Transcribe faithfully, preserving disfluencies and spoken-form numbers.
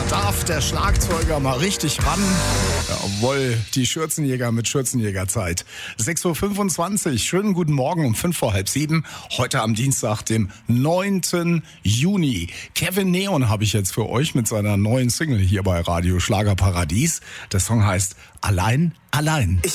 darf der Schlagzeuger mal richtig ran. Jawohl, die Schürzenjäger mit Schürzenjägerzeit. sechs Uhr fünfundzwanzig, schönen guten Morgen um fünf vor halb sieben. Heute am Dienstag, dem neunten Juni. Kevin Neon habe ich jetzt für euch mit seiner neuen Single hier bei Radio Schlagerparadies. Der Song heißt Allein, allein. Ich